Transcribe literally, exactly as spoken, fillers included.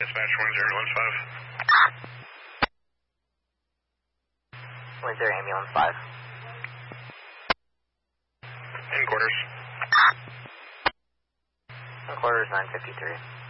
Dispatch one zero one five. one zero ambulance five. In quarters. In quarters nine fifty-three.